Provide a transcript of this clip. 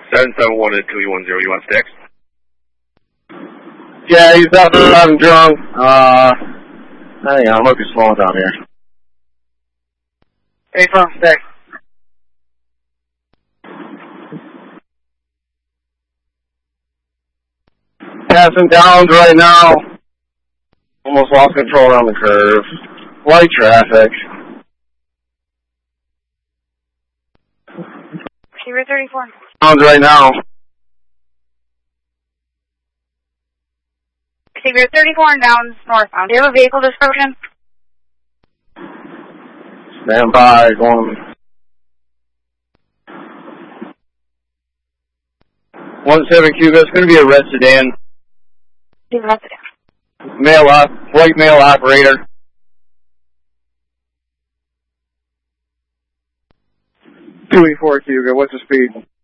771 to 210, you want sticks? Yeah, he's out there driving drunk. Hang on, I might be slowing down here. Hey, phone, sticks. Passing downs right now. Almost lost control on the curve. Light traffic. Receiver 34. Downs right now. Receiver 34 and downs northbound. Do you have a vehicle description? Stand by, going. 17 Cuba, it's going to be a red sedan. White male operator. 284 Cuba, what's the speed?